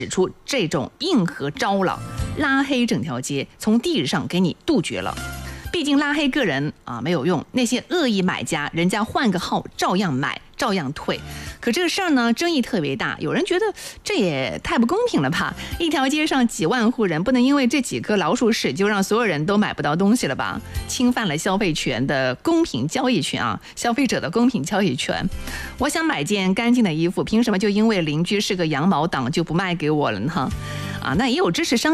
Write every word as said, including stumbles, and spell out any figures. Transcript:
指出这种硬核招了，拉黑整条街，从地址上给你杜绝了。毕竟拉黑个人啊没有用，那些恶意买家，人家换个号照样买，照样退。可这个事儿呢，争议特别大，有人觉得这也太不公平了吧？一条街上几万户人，不能因为这几颗老鼠屎就让所有人都买不到东西了吧？侵犯了消费权的公平交易权啊，消费者的公平交易权。我想买件干净的衣服，凭什么就因为邻居是个羊毛党就不卖给我了呢？啊，那也有支持商